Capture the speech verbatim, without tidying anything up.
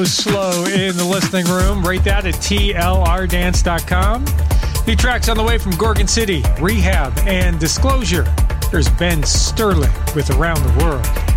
Slow in the listening room. Rate that at T L R dance dot com. New tracks on the way from Gorgon City, Rehab, and Disclosure. Here's Ben Sterling with Around the World.